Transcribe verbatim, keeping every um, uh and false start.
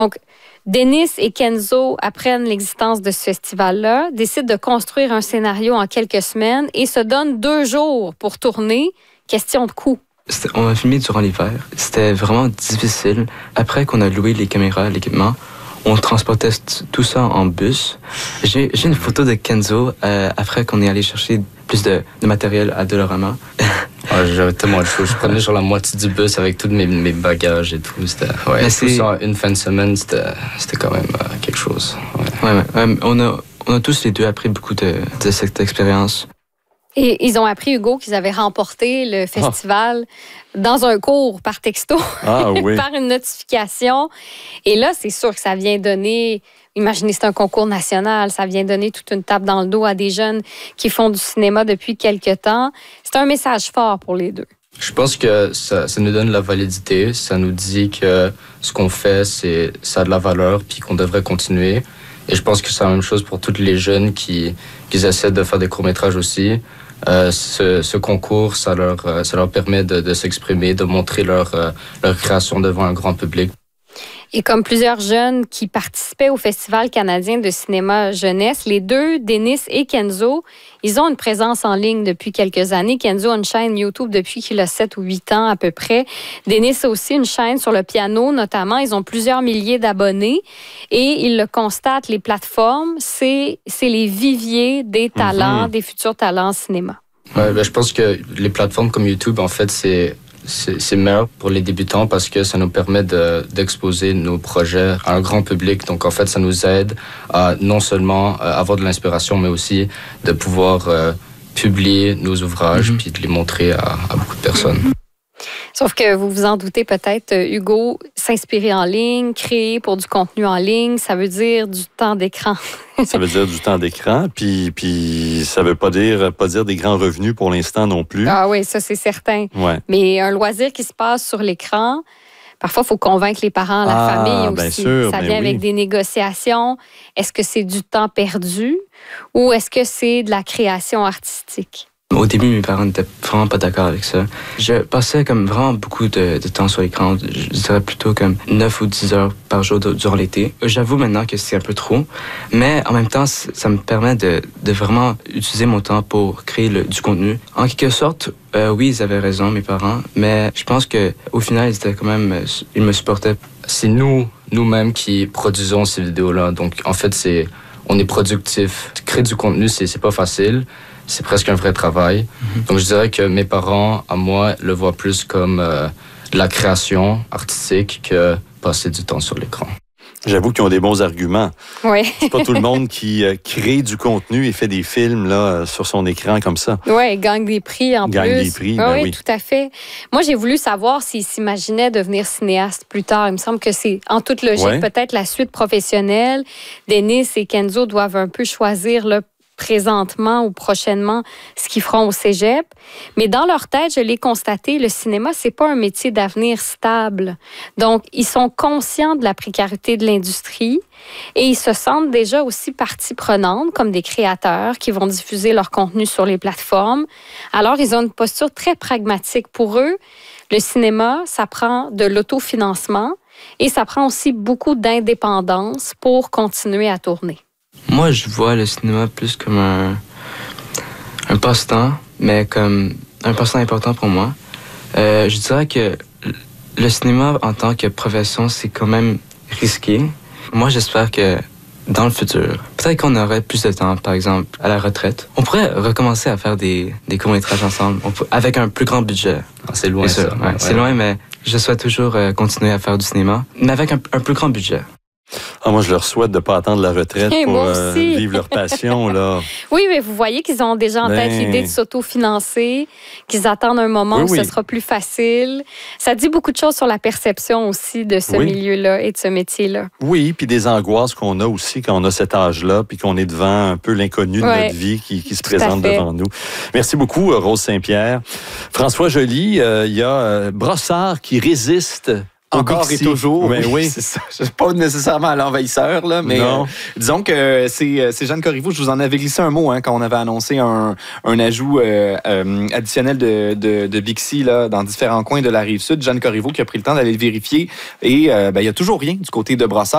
Donc, Denis et Kenzo apprennent l'existence de ce festival-là, décident de construire un scénario en quelques semaines et se donnent deux jours pour tourner. Question de coût. C'était, on a filmé durant l'hiver. C'était vraiment difficile. Après qu'on a loué les caméras, l'équipement, on transportait tout ça en bus. J'ai, j'ai une photo de Kenzo euh, après qu'on est allé chercher plus de, de matériel à Dolorama. Ouais, j'avais tellement de choses. Je prenais genre la moitié du bus avec tous mes, mes bagages et tout. C'était, ouais, tout ça en une fin de semaine, c'était, c'était quand même euh, quelque chose. Ouais. Ouais, ouais. Euh, on, a, on a tous les deux appris beaucoup de, de cette expérience. Et ils ont appris, Hugo, qu'ils avaient remporté le festival ah. dans un cours par texto, ah, oui. par une notification. Et là, c'est sûr que ça vient donner... Imaginez, c'est un concours national. Ça vient donner toute une tape dans le dos à des jeunes qui font du cinéma depuis quelque temps. C'est un message fort pour les deux. Je pense que ça, ça nous donne la validité. Ça nous dit que ce qu'on fait, c'est, ça a de la valeur puis qu'on devrait continuer. Et je pense que c'est la même chose pour tous les jeunes qui, qui essaient de faire des courts-métrages aussi. Euh, ce, ce concours, ça leur, ça leur permet de, de s'exprimer, de montrer leur, leur création devant un grand public. Et comme plusieurs jeunes qui participaient au Festival canadien de cinéma jeunesse, les deux, Denis et Kenzo, ils ont une présence en ligne depuis quelques années. Kenzo a une chaîne YouTube depuis qu'il a sept ou huit ans à peu près. Denis a aussi une chaîne sur le piano notamment. Ils ont plusieurs milliers d'abonnés et ils le constatent, les plateformes, c'est, c'est les viviers des talents, mm-hmm. des futurs talents en cinéma. Ouais, ben, je pense que les plateformes comme YouTube, en fait, c'est... C'est, c'est meilleur pour les débutants parce que ça nous permet de, d'exposer nos projets à un grand public. Donc, en fait, ça nous aide à non seulement avoir de l'inspiration, mais aussi de pouvoir euh, publier nos ouvrages mm-hmm. puis de les montrer à, à beaucoup de personnes. Sauf que vous vous en doutez peut-être, Hugo, s'inspirer en ligne, créer pour du contenu en ligne, ça veut dire du temps d'écran. Ça veut dire du temps d'écran, puis, puis ça veut pas dire, pas dire des grands revenus pour l'instant non plus. Ah oui, ça c'est certain. Ouais. Mais un loisir qui se passe sur l'écran, parfois il faut convaincre les parents, la ah, famille aussi. Bien sûr, ça bien vient oui. avec des négociations. Est-ce que c'est du temps perdu ou est-ce que c'est de la création artistique? Au début, mes parents n'étaient vraiment pas d'accord avec ça. Je passais comme vraiment beaucoup de, de temps sur l'écran. Je dirais plutôt comme neuf ou dix heures par jour durant l'été. J'avoue maintenant que c'est un peu trop, mais en même temps, ça me permet de, de vraiment utiliser mon temps pour créer le, du contenu. En quelque sorte, euh, oui, ils avaient raison, mes parents, mais je pense qu'au final, ils étaient quand même, ils me supportaient. C'est nous, nous-mêmes qui produisons ces vidéos-là. Donc, en fait, c'est, on est productifs. Créer du contenu, c'est, c'est pas facile. C'est presque un vrai travail. Mm-hmm. Donc, je dirais que mes parents, à moi, le voient plus comme euh, de la création artistique que passer du temps sur l'écran. J'avoue qu'ils ont des bons arguments. Oui. C'est pas tout le monde qui euh, crée du contenu et fait des films là, sur son écran comme ça. Oui, gagne des prix en gagne plus. des prix, ah, ben oui, oui, tout à fait. Moi, j'ai voulu savoir s'ils s'imaginaient devenir cinéaste plus tard. Il me semble que c'est, en toute logique, ouais. peut-être la suite professionnelle. Denis et Kenzo doivent un peu choisir là, présentement ou prochainement ce qu'ils feront au cégep. Mais dans leur tête, je l'ai constaté, le cinéma, c'est pas un métier d'avenir stable. Donc, ils sont conscients de la précarité de l'industrie et ils se sentent déjà aussi partie prenante, comme des créateurs qui vont diffuser leur contenu sur les plateformes. Alors, ils ont une posture très pragmatique. Pour eux, le cinéma, ça prend de l'autofinancement et ça prend aussi beaucoup d'indépendance pour continuer à tourner. Moi, je vois le cinéma plus comme un, un passe-temps, mais comme un passe-temps important pour moi. Euh, je dirais que le cinéma, en tant que profession, c'est quand même risqué. Moi, j'espère que dans le futur, peut-être qu'on aurait plus de temps, par exemple, à la retraite. On pourrait recommencer à faire des, des courts-métrages ensemble, on peut, avec un plus grand budget. Ah, c'est loin, ça. ça. Ouais, ouais. C'est loin, mais je souhaite toujours euh, continuer à faire du cinéma, mais avec un, un plus grand budget. Ah, moi, je leur souhaite de ne pas attendre la retraite Et pour euh, vivre leur passion. Là. Oui, mais vous voyez qu'ils ont déjà en ben... tête l'idée de s'autofinancer, qu'ils attendent un moment oui, où oui. ce sera plus facile. Ça dit beaucoup de choses sur la perception aussi de ce oui. milieu-là et de ce métier-là. Oui, puis des angoisses qu'on a aussi quand on a cet âge-là, puis qu'on est devant un peu l'inconnu de ouais. notre vie qui, qui se présente devant nous. Merci beaucoup, Rose Saint-Pierre. François Joly, il euh, y a euh, Brossard qui résiste. Encore et toujours. Ben oui. C'est ça. Je suis pas nécessairement à l'envahisseur, là, mais euh, disons que c'est, c'est Jeanne Corriveau. Je vous en avais glissé un mot hein, quand on avait annoncé un, un ajout euh, euh, additionnel de, de, de Bixi là, dans différents coins de la Rive-Sud. Jeanne Corriveau qui a pris le temps d'aller le vérifier. Et euh, ben, il n'y a toujours rien du côté de Brossard.